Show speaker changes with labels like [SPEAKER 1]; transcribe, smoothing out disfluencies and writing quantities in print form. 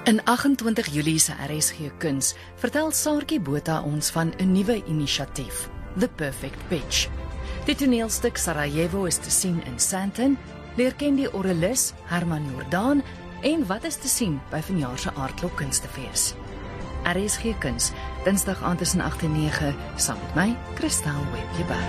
[SPEAKER 1] In 28 Julie se RSG Kuns vertel Saartjie Botha ons van 'n nuwe inisiatief, The Perfect Pitch. Die toneelstuk Sarajevo is te sien in Sandton, leer ken die orrelis Herman Jordaan en wat is te sien by vanjaar se Aardklop Kunstefees. RSG Kuns, Dinsdag aand tussen 8 en 9, saam met my, Christel Webber.